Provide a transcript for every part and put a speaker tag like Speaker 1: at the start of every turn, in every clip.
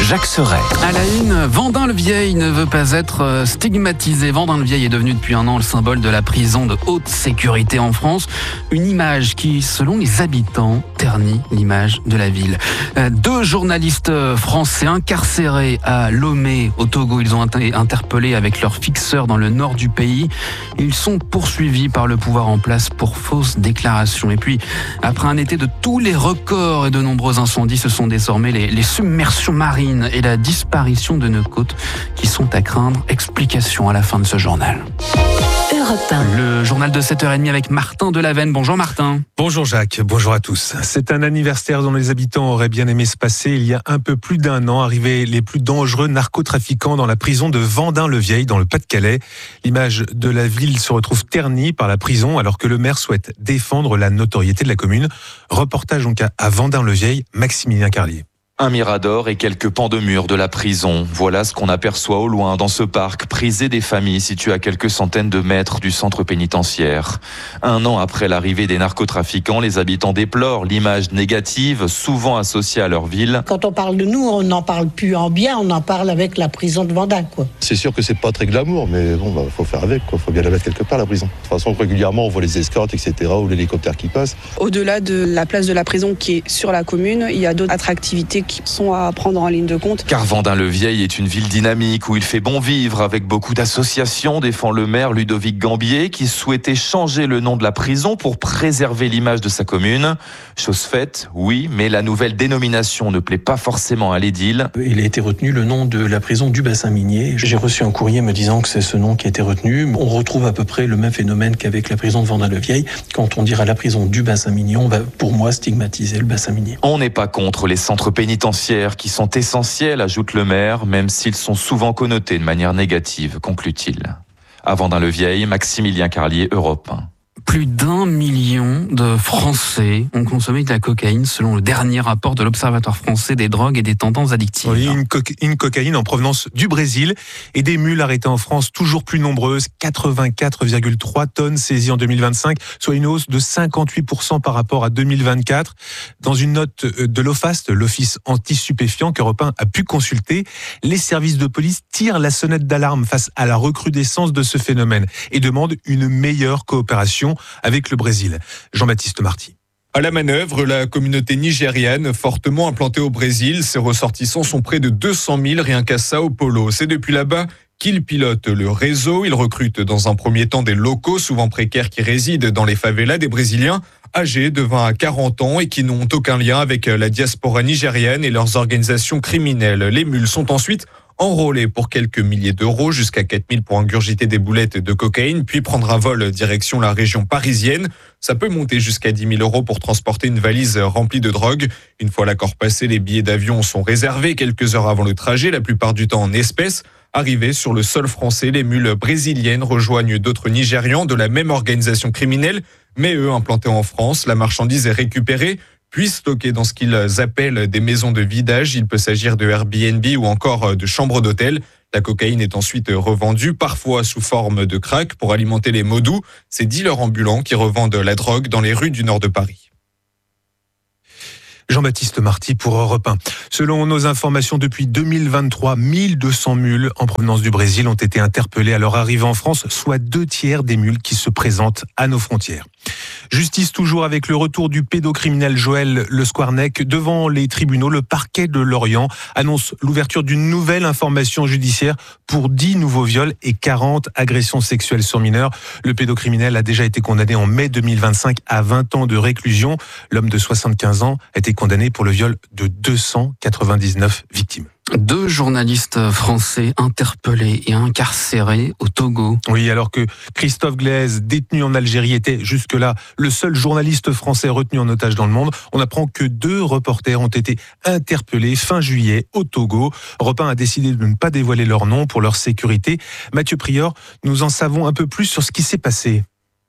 Speaker 1: Jacques Serret.
Speaker 2: À la une, Vendin-le-Vieil ne veut pas être stigmatisé. Vendin-le-Vieil est devenu depuis un an le symbole de la prison de haute sécurité en France. Une image qui, selon les habitants, ternit l'image de la ville. 2 journalistes français incarcérés à Lomé, au Togo. Ils ont été interpellés avec leurs fixeurs dans le nord du pays. Ils sont poursuivis par le pouvoir en place pour fausses déclarations. Et puis, après un été de tous les records et de nombreux incendies, ce sont désormais les submersions marines et la disparition de nos côtes qui sont à craindre. Explication à la fin de ce journal. Le journal de 7h30 avec Martin Delavenne. Bonjour Martin.
Speaker 3: Bonjour Jacques, bonjour à tous. C'est un anniversaire dont les habitants auraient bien aimé se passer. Il y a un peu plus d'un an, arrivaient les plus dangereux narcotrafiquants dans la prison de Vendin-le-Vieil, dans le Pas-de-Calais. L'image de la ville se retrouve ternie par la prison, alors que le maire souhaite défendre la notoriété de la commune. Reportage donc à Vendin-le-Vieil, Maximilien Carlier.
Speaker 4: Un mirador et quelques pans de murs de la prison. Voilà ce qu'on aperçoit au loin dans ce parc prisé des familles situé à quelques centaines de mètres du centre pénitentiaire. Un an après l'arrivée des narcotrafiquants, les habitants déplorent l'image négative souvent associée à leur ville.
Speaker 5: Quand on parle de nous, on n'en parle plus en bien, on en parle avec la prison de Vendin, quoi.
Speaker 6: C'est sûr que c'est pas très glamour, mais bon, faut faire avec, quoi. Faut bien la mettre quelque part, la prison. De toute façon, régulièrement, on voit les escortes, etc., ou l'hélicoptère qui passe.
Speaker 7: Au-delà de la place de la prison qui est sur la commune, il y a d'autres attractivités qui sont à prendre en ligne de compte.
Speaker 4: Car Vendin-le-Vieil est une ville dynamique où il fait bon vivre avec beaucoup d'associations, défend le maire Ludovic Gambier qui souhaitait changer le nom de la prison pour préserver l'image de sa commune. Chose faite, oui, mais la nouvelle dénomination ne plaît pas forcément à l'édile.
Speaker 8: Il a été retenu le nom de la prison du bassin minier. J'ai reçu un courrier me disant que c'est ce nom qui a été retenu. On retrouve à peu près le même phénomène qu'avec la prison de Vendin-le-Vieil. Quand on dira la prison du bassin minier, on va pour moi stigmatiser le bassin minier.
Speaker 4: On n'est pas contre les centres pénitentiaires qui sont essentiels, ajoute le maire, même s'ils sont souvent connotés de manière négative, conclut-il. À Vendin-le-Vieil, Maximilien Carlier, Europe 1.
Speaker 2: Plus d'1 million de Français ont consommé de la cocaïne selon le dernier rapport de l'Observatoire français des drogues et des tendances addictives.
Speaker 3: Oui, une cocaïne en provenance du Brésil et des mules arrêtées en France toujours plus nombreuses, 84,3 tonnes saisies en 2025, soit une hausse de 58% par rapport à 2024. Dans une note de l'OFAST, l'Office anti-stupéfiants qu'Europe 1 a pu consulter, les services de police tirent la sonnette d'alarme face à la recrudescence de ce phénomène et demandent une meilleure coopération avec le Brésil. Jean-Baptiste Marty.
Speaker 9: À la manœuvre, la communauté nigériane, fortement implantée au Brésil, ses ressortissants sont près de 200 000 rien qu'à Sao Paulo. C'est depuis là-bas qu'ils pilotent le réseau. Ils recrutent dans un premier temps des locaux, souvent précaires, qui résident dans les favelas, des Brésiliens âgés de 20 à 40 ans et qui n'ont aucun lien avec la diaspora nigériane et leurs organisations criminelles. Les mules sont ensuite enrôlés pour quelques milliers d'euros, jusqu'à 4 000 pour ingurgiter des boulettes de cocaïne, puis prendre un vol direction la région parisienne. Ça peut monter jusqu'à 10 000 euros pour transporter une valise remplie de drogue. Une fois l'accord passé, les billets d'avion sont réservés quelques heures avant le trajet, la plupart du temps en espèces. Arrivés sur le sol français, les mules brésiliennes rejoignent d'autres Nigérians de la même organisation criminelle, mais eux, implantés en France, la marchandise est récupérée puis stockés dans ce qu'ils appellent des maisons de vidage. Il peut s'agir de Airbnb ou encore de chambres d'hôtel. La cocaïne est ensuite revendue, parfois sous forme de crack, pour alimenter les maux doux. Ces dealers ambulants qui revendent la drogue dans les rues du nord de Paris.
Speaker 3: Jean-Baptiste Marty pour Europe 1. Selon nos informations, depuis 2023, 1200 mules en provenance du Brésil ont été interpellées à leur arrivée en France, soit 2/3 des mules qui se présentent à nos frontières. Justice toujours avec le retour du pédocriminel Joël Le Squarnec devant les tribunaux. Le parquet de Lorient annonce l'ouverture d'une nouvelle information judiciaire pour 10 nouveaux viols et 40 agressions sexuelles sur mineurs. Le pédocriminel a déjà été condamné en mai 2025 à 20 ans de réclusion. L'homme de 75 ans a été condamné pour le viol de 299 victimes.
Speaker 2: 2 journalistes français interpellés et incarcérés au Togo.
Speaker 3: Oui, alors que Christophe Glaise, détenu en Algérie, était jusque-là le seul journaliste français retenu en otage dans le monde, on apprend que 2 reporters ont été interpellés fin juillet au Togo. Europe 1 a décidé de ne pas dévoiler leur nom pour leur sécurité. Mathieu Prior, nous en savons un peu plus sur ce qui s'est passé.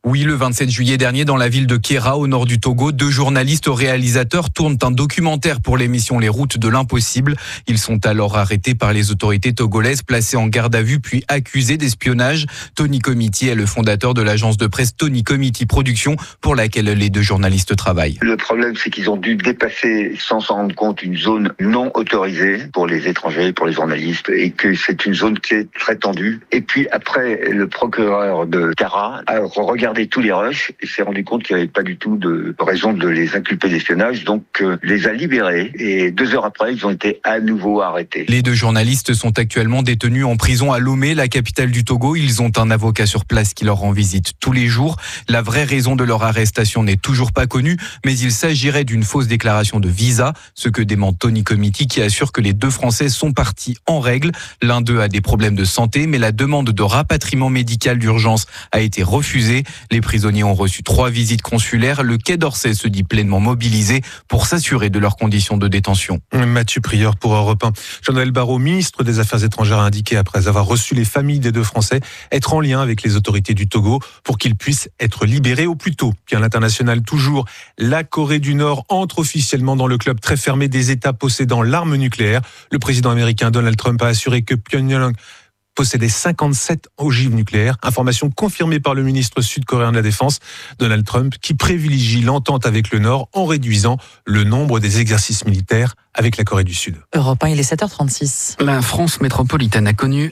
Speaker 1: Oui, le 27 juillet dernier, dans la ville de Kéra, au nord du Togo, 2 journalistes réalisateurs tournent un documentaire pour l'émission Les Routes de l'Impossible. Ils sont alors arrêtés par les autorités togolaises, placés en garde à vue puis accusés d'espionnage. Tony Comiti est le fondateur de l'agence de presse Tony Comiti Productions, pour laquelle les 2 journalistes travaillent.
Speaker 10: Le problème, c'est qu'ils ont dû dépasser, sans s'en rendre compte, une zone non autorisée pour les étrangers, pour les journalistes, et que c'est une zone qui est très tendue. Et puis après, le procureur de Kara a regardé tous les rushs et s'est rendu compte qu'il n'y avait pas du tout de raison de les inculper d'espionnage, donc les a libérés et 2 heures après, ils ont été à nouveau arrêtés.
Speaker 1: Les 2 journalistes sont actuellement détenus en prison à Lomé, la capitale du Togo. Ils ont un avocat sur place qui leur rend visite tous les jours. La vraie raison de leur arrestation n'est toujours pas connue, mais il s'agirait d'une fausse déclaration de visa, ce que dément Tony Comiti, qui assure que les 2 Français sont partis en règle. L'un d'eux a des problèmes de santé, mais la demande de rapatriement médical d'urgence a été refusée. Les prisonniers ont reçu 3 visites consulaires. Le Quai d'Orsay se dit pleinement mobilisé pour s'assurer de leurs conditions de détention.
Speaker 3: Mathieu Prieur pour Europe 1. Jean-Noël Barrot, ministre des Affaires étrangères, a indiqué, après avoir reçu les familles des 2 Français, être en lien avec les autorités du Togo pour qu'ils puissent être libérés au plus tôt. Puis à l'international, toujours, la Corée du Nord entre officiellement dans le club très fermé des États possédant l'arme nucléaire. Le président américain Donald Trump a assuré que Pyongyang possédait 57 ogives nucléaires. Information confirmée par le ministre sud-coréen de la Défense, Donald Trump, qui privilégie l'entente avec le Nord en réduisant le nombre des exercices militaires avec la Corée du Sud.
Speaker 11: Europe 1, il est 7h36.
Speaker 2: La France métropolitaine a connu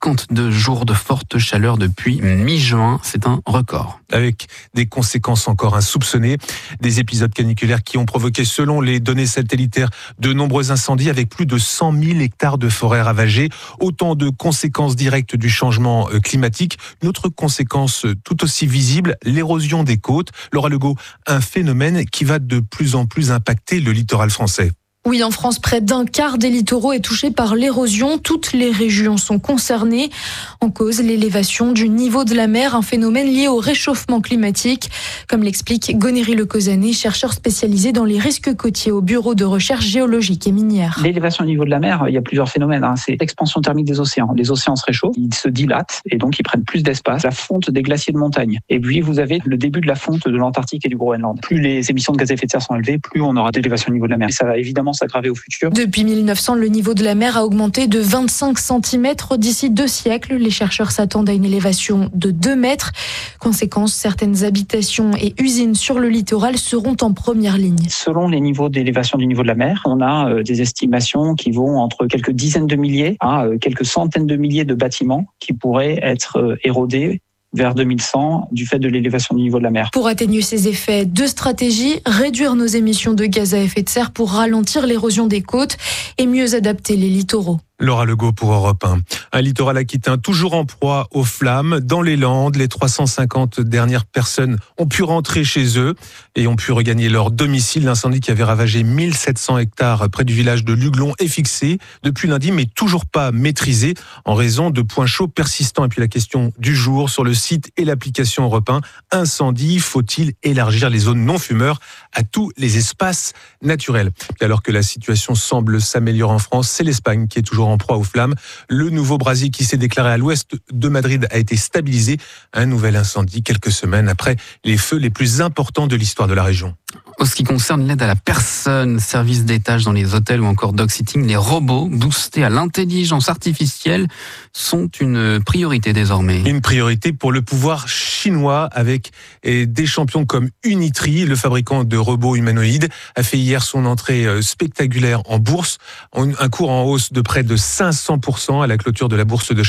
Speaker 2: 52 jours de forte chaleur depuis mi-juin. C'est un record.
Speaker 3: Avec des conséquences encore insoupçonnées. Des épisodes caniculaires qui ont provoqué, selon les données satellitaires, de nombreux incendies avec plus de 100 000 hectares de forêts ravagées. Autant de conséquences directes du changement climatique. Une autre conséquence tout aussi visible, l'érosion des côtes. Laura Legault, un phénomène qui va de plus en plus impacter le littoral français.
Speaker 12: Oui, en France, près d'un quart des littoraux est touché par l'érosion. Toutes les régions sont concernées. En cause, l'élévation du niveau de la mer, un phénomène lié au réchauffement climatique. Comme l'explique Gonéry Lecauzané, chercheur spécialisé dans les risques côtiers au Bureau de recherche géologique et minière.
Speaker 13: L'élévation du niveau de la mer, il y a plusieurs phénomènes. C'est l'expansion thermique des océans. Les océans se réchauffent, ils se dilatent et donc ils prennent plus d'espace. La fonte des glaciers de montagne. Et puis vous avez le début de la fonte de l'Antarctique et du Groenland. Plus les émissions de gaz à effet de serre sont élevées, plus on aura d'élévation du niveau de la mer. Et ça va évidemment s'aggraver au futur.
Speaker 12: Depuis 1900, le niveau de la mer a augmenté de 25 cm d'ici 2 siècles. Les chercheurs s'attendent à une élévation de 2 mètres. Conséquence, certaines habitations et usines sur le littoral seront en première ligne.
Speaker 13: Selon les niveaux d'élévation du niveau de la mer, on a des estimations qui vont entre quelques dizaines de milliers à quelques centaines de milliers de bâtiments qui pourraient être érodés vers 2100 du fait de l'élévation du niveau de la mer.
Speaker 12: Pour atténuer ces effets, 2 stratégies, réduire nos émissions de gaz à effet de serre pour ralentir l'érosion des côtes et mieux adapter les littoraux.
Speaker 3: Laura Legault pour Europe 1. Un littoral aquitain toujours en proie aux flammes. Dans les Landes, les 350 dernières personnes ont pu rentrer chez eux et ont pu regagner leur domicile. L'incendie qui avait ravagé 1700 hectares près du village de Luglon est fixé depuis lundi, mais toujours pas maîtrisé en raison de points chauds persistants. Et puis la question du jour sur le site et l'application Europe 1. Incendie, faut-il élargir les zones non fumeurs à tous les espaces naturels? Et alors que la situation semble s'améliorer en France, c'est l'Espagne qui est toujours en proie aux flammes. Le nouveau brasier qui s'est déclaré à l'ouest de Madrid a été stabilisé. Un nouvel incendie quelques semaines après les feux les plus importants de l'histoire de la région.
Speaker 2: En ce qui concerne l'aide à la personne, service d'étage dans les hôtels ou encore dog-sitting, les robots boostés à l'intelligence artificielle sont une priorité désormais.
Speaker 3: Une priorité pour le pouvoir chinois avec des champions comme Unitree, le fabricant de robots humanoïdes, a fait hier son entrée spectaculaire en bourse. Un cours en hausse de près de 500% à la clôture de la bourse de